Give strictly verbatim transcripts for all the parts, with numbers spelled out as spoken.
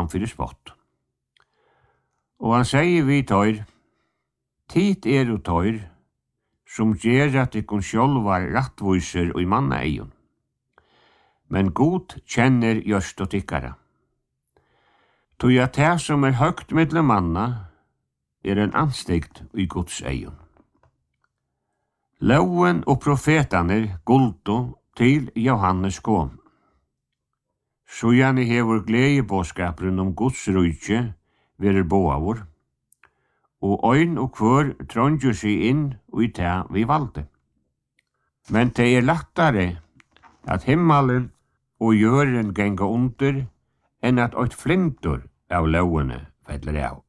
fram fyrir spott. Og han sier vi tøyr, tid er og tøyr, som gjer at ikon sjálvar rattviser og i manna eion. Men god kjenner gjørst og tikkara. Tog at det som er høgt middel manna, er en anstikt i Guds eion. Loven og profetaner guldo til Johannes kom. Så gjerne hever gledebåskaperen om Guds rujtje verer boavor, og øyn og kvør trondjer seg inn og i ta vi valde. Men det er lattare at himmelen og jøren genga under enn at eit flintur av lovene feller av.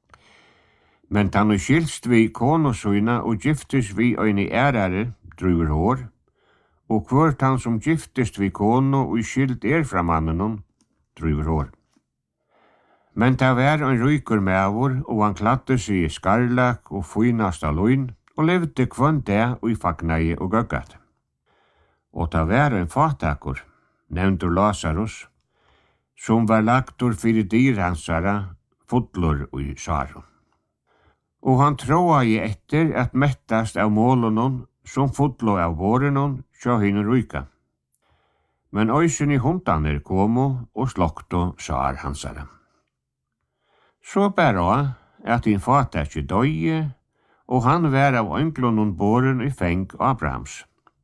Men tan og skilst vi konosøyna og giftes vi øyne ærare druver hår, og kvart han som giftest vi kono og skilt er fra mannen druver hår. Men ta var en ryker mevor, og han kladde seg i skarlak og fynast av løgn, og levde kvann det og i fagnaie og gøggat. Og ta var en fatakor, nevntur Lazarus, som var lagtur fyrir dyrhansara, fotlor og i sarum. Og han tråa i etter at mettast av målenon, som fotlo av vårenon, sjå hinn ryka. Men øysen i hundaner komo og slokto sar hansara. Så bæra at din fata ikkje døye, og han var av ønglonon båren i feng Abrahams.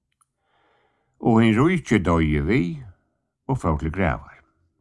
Og hin rujtje døye vi, og folk grevar.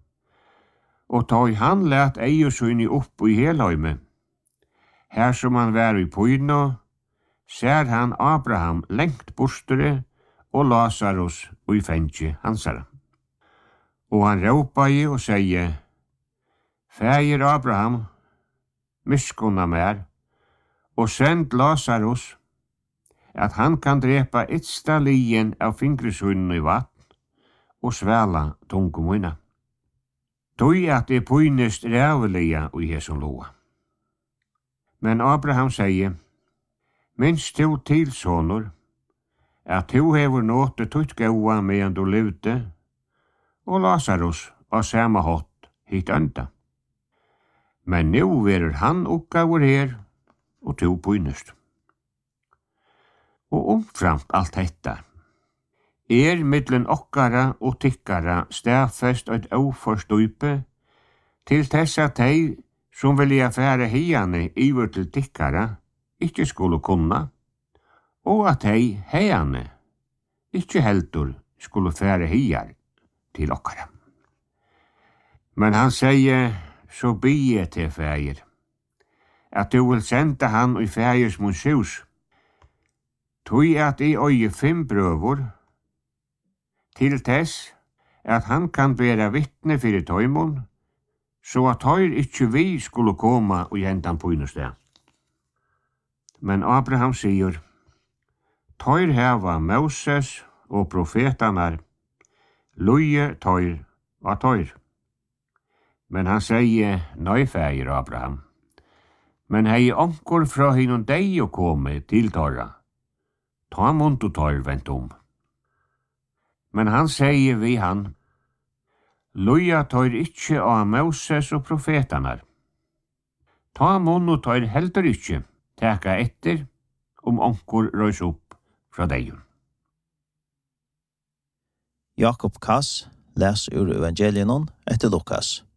Og tøy han let eiosøyni opp i helhøyme. Her som han var i Poino, ser han Abraham lengt bostere og Lazarus og i fengje hansara. Og han råpa i og sier, Fægir Abraham, miskonna mer, og send Lazarus, at han kan drepa etsta lien av fingreshunnen i vatten og svæla tungumina. Tøy at det poinest rævelia og i hesson loa. Men Abraham sier, minst to til sonur, at to hever nåte tutt gaua medan du levde, og Lazarus var samme hot hit enda. Men nu verer han oppgaver her, og to poinest. Og omframt alt detta, er middelen okkara og tikkara stafest eit oforstupe til tessa tei som vilja fære heiane iver til tikkara ikkje skulle kunna, og at hei heiane ikkje heldur skulle fære heiar til okkara. Men han sier, så bie til fægir, at du vil senda han i fægirs munshus, tog at i øye fem brøvor, til tess at han kan bæra vittne fyrir tøymon, så at høyr ikkje vi skulle koma og hentan på innested. Men Abraham sier, tøyr heva Moses og profetanar, loje tøyr var tøyr. Men han sier, nøy fægir Abraham, men hei onkur fra hinnom deg å komme til tøyra, ta mont og tøyr vent om. Men han sier vi han, loja tøyr ikkje av Moses og profetanar. Ta munn og tøyr heldur ikkje, teka etter om onkur røys opp fra deg. Jakob Kass les ur evangelienon etter Lukas.